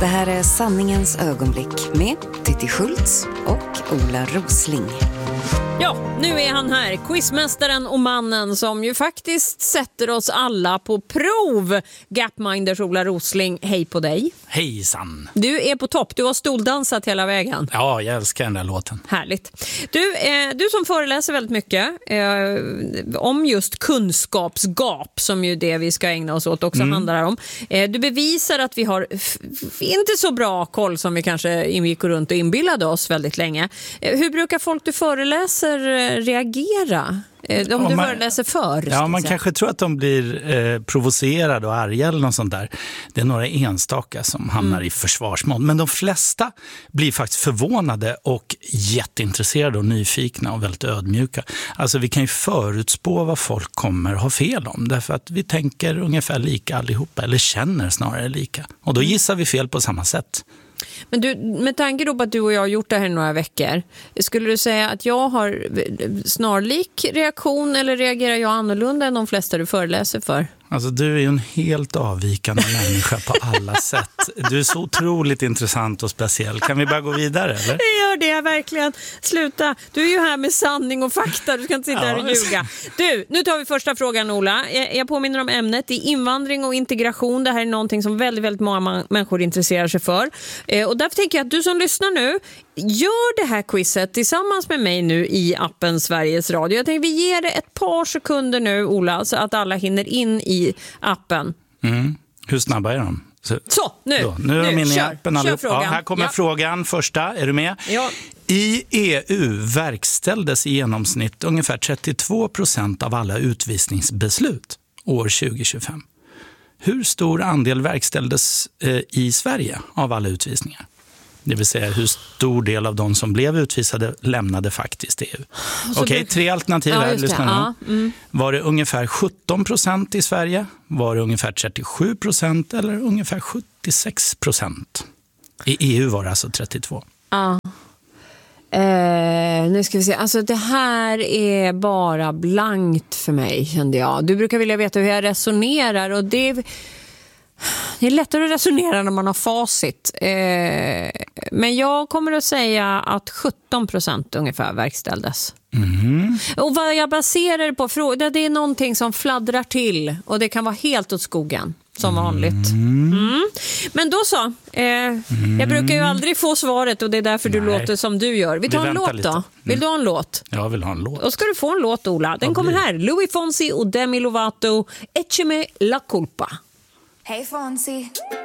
Det här är Sanningens ögonblick med Titti Schultz och Ola Rosling. Ja, nu är han här, quizmästaren och mannen som ju faktiskt sätter oss alla på prov. Gapminders Ola Rosling, hej på dig. Hejsan. Du är på topp, du har stoldansat hela vägen. Ja, jag älskar den där låten. Härligt. Du som föreläser väldigt mycket om just kunskapsgap, som ju det vi ska ägna oss åt också handlar om. Du bevisar att vi har inte så bra koll som vi kanske gick runt och inbillade oss väldigt länge. Hur brukar folk du föreläser reagera? Om du föreläser för? Ja, man kanske tror att de blir provocerade och arga eller något sånt där. Det är några enstaka som hamnar i försvarsmål. Men de flesta blir faktiskt förvånade och jätteintresserade och nyfikna och väldigt ödmjuka. Alltså vi kan ju förutspå vad folk kommer ha fel om. Därför att vi tänker ungefär lika allihopa, eller känner snarare lika. Och då gissar vi fel på samma sätt. Men du, med tanke då på att du och jag har gjort det här i några veckor, skulle du säga att jag har snarlik reaktion eller reagerar jag annorlunda än de flesta du föreläser för? Alltså du är ju en helt avvikande människa på alla sätt. Du är så otroligt intressant och speciell. Kan vi bara gå vidare eller? Det gör det verkligen. Sluta. Du är ju här med sanning och fakta. Du ska inte sitta här och ljuga. Du, nu tar vi första frågan, Ola. Jag påminner om ämnet. Det är invandring och integration. Det här är någonting som väldigt, väldigt många människor intresserar sig för. Och därför tänker jag att du som lyssnar nu, gör det här quizet tillsammans med mig nu i appen Sveriges Radio. Jag tänker vi ger det ett par sekunder nu, Ola, så att alla hinner in i appen. Hur snabba är de? Så, nu är de inne i appen. Kör frågan. Ja, här kommer frågan första. Är du med? Ja. I EU verkställdes i genomsnitt ungefär 32% av alla utvisningsbeslut år 2025. Hur stor andel verkställdes i Sverige av alla utvisningar? Det vill säga hur stor del av de som blev utvisade lämnade faktiskt EU. Okej, 3 alternativ här. Lyssna nu. Var det ungefär 17% i Sverige? Var det ungefär 37% eller ungefär 76%? I EU var det alltså 32%. Ja. Nu ska vi se. Alltså det här är bara blankt för mig, kände jag. Du brukar vilja veta hur jag resonerar och det är lättare att resonera när man har facit. Men jag kommer att säga att 17% ungefär verkställdes. Och vad jag baserar det på, det är någonting som fladdrar till. Och det kan vara helt åt skogen, som vanligt. Men då så. Jag brukar ju aldrig få svaret och det är därför du låter som du gör. Vi tar en låt lite. Då. Vill du ha en låt? Jag vill ha en låt. Då ska du få en låt, Ola. Den kommer här. Louis Fonsi och Demi Lovato. Echeme la culpa. Hey Fonzie.